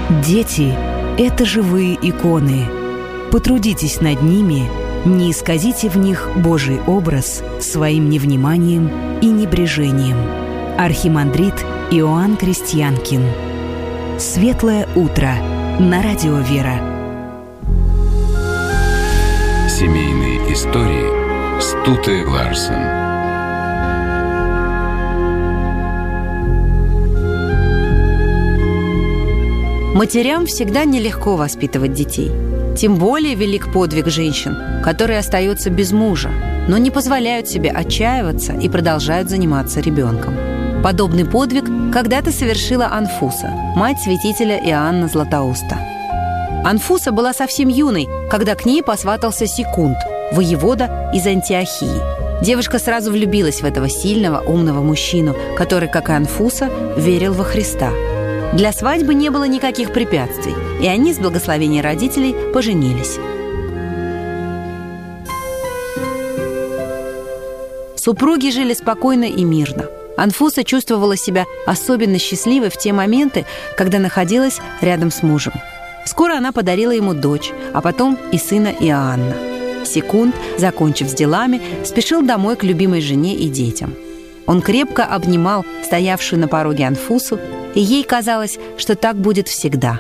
Дети – это живые иконы. Потрудитесь над ними, не исказите в них Божий образ своим невниманием и небрежением. Архимандрит Иоанн Крестьянкин. Светлое утро на радио «Вера». Семейные истории Стуте Ларсен. Матерям всегда нелегко воспитывать детей. Тем более велик подвиг женщин, которые остаются без мужа, но не позволяют себе отчаиваться и продолжают заниматься ребенком. Подобный подвиг когда-то совершила Анфуса, мать святителя Иоанна Златоуста. Анфуса была совсем юной, когда к ней посватался Секунд, воевода из Антиохии. Девушка сразу влюбилась в этого сильного, умного мужчину, который, как и Анфуса, верил во Христа. Для свадьбы не было никаких препятствий, и они с благословения родителей поженились. Супруги жили спокойно и мирно. Анфуса чувствовала себя особенно счастливой в те моменты, когда находилась рядом с мужем. Скоро она подарила ему дочь, а потом и сына Иоанна. Секунд, закончив с делами, спешил домой к любимой жене и детям. Он крепко обнимал стоявшую на пороге Анфусу, и ей казалось, что так будет всегда.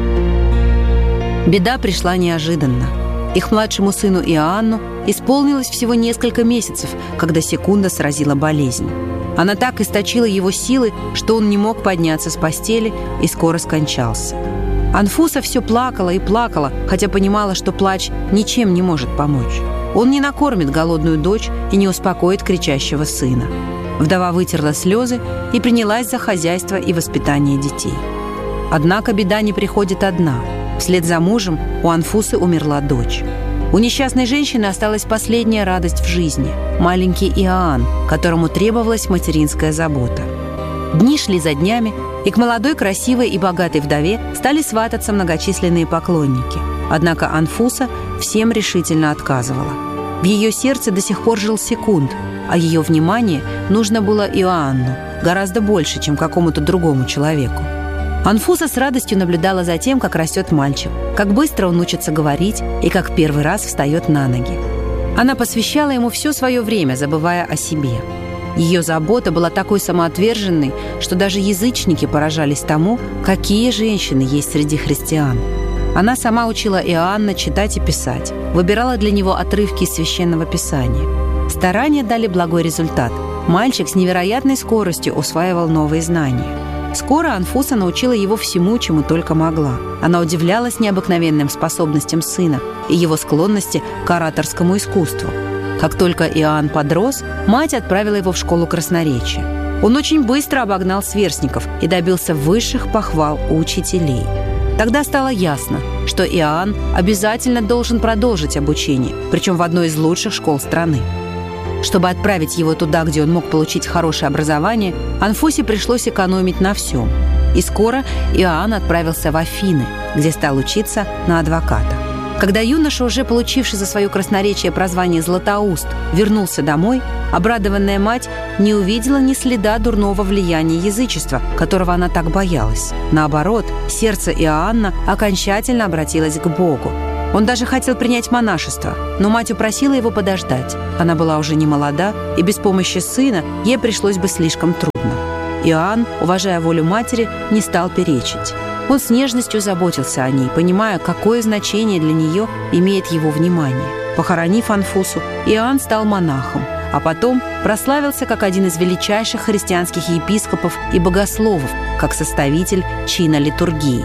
Беда пришла неожиданно. Их младшему сыну Иоанну исполнилось всего несколько месяцев, когда Секунда сразила болезнь. Она так истощила его силы, что он не мог подняться с постели и скоро скончался. Анфуса все плакала и плакала, хотя понимала, что плач ничем не может помочь. Он не накормит голодную дочь и не успокоит кричащего сына. Вдова вытерла слезы и принялась за хозяйство и воспитание детей. Однако беда не приходит одна. Вслед за мужем у Анфусы умерла дочь. У несчастной женщины осталась последняя радость в жизни – маленький Иоанн, которому требовалась материнская забота. Дни шли за днями, и к молодой, красивой и богатой вдове стали свататься многочисленные поклонники. Однако Анфуса всем решительно отказывала. В ее сердце до сих пор жил Секунд, а ее внимание нужно было Иоанну гораздо больше, чем какому-то другому человеку. Анфуса с радостью наблюдала за тем, как растет мальчик, как быстро он учится говорить и как первый раз встает на ноги. Она посвящала ему все свое время, забывая о себе. Ее забота была такой самоотверженной, что даже язычники поражались тому, какие женщины есть среди христиан. Она сама учила Иоанна читать и писать, выбирала для него отрывки из Священного Писания. Старания дали благой результат. Мальчик с невероятной скоростью усваивал новые знания. Скоро Анфуса научила его всему, чему только могла. Она удивлялась необыкновенным способностям сына и его склонности к ораторскому искусству. Как только Иоанн подрос, мать отправила его в школу красноречия. Он очень быстро обогнал сверстников и добился высших похвал у учителей. Тогда стало ясно, что Иоанн обязательно должен продолжить обучение, причем в одной из лучших школ страны. Чтобы отправить его туда, где он мог получить хорошее образование, Анфусе пришлось экономить на всем. И скоро Иоанн отправился в Афины, где стал учиться на адвоката. Когда юноша, уже получивший за свое красноречие прозвание «Златоуст», вернулся домой, обрадованная мать не увидела ни следа дурного влияния язычества, которого она так боялась. Наоборот, сердце Иоанна окончательно обратилось к Богу. Он даже хотел принять монашество, но мать упросила его подождать. Она была уже не молода, и без помощи сына ей пришлось бы слишком трудно. Иоанн, уважая волю матери, не стал перечить. Он с нежностью заботился о ней, понимая, какое значение для нее имеет его внимание. Похоронив Анфусу, Иоанн стал монахом, а потом прославился как один из величайших христианских епископов и богословов, как составитель чина литургии.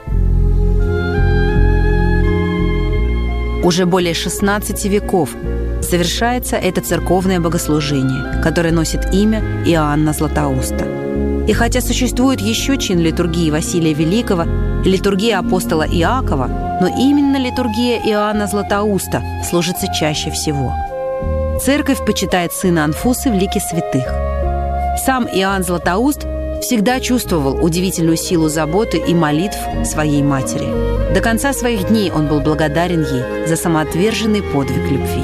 Уже более 16 веков совершается это церковное богослужение, которое носит имя Иоанна Златоуста. И хотя существует еще чин литургии Василия Великого и литургия апостола Иакова, но именно литургия Иоанна Златоуста служится чаще всего. Церковь почитает сына Анфусы в лике святых. Сам Иоанн Златоуст всегда чувствовал удивительную силу заботы и молитв своей матери. До конца своих дней он был благодарен ей за самоотверженный подвиг любви.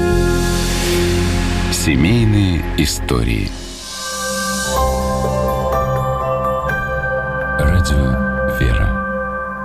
Семейные истории. Радио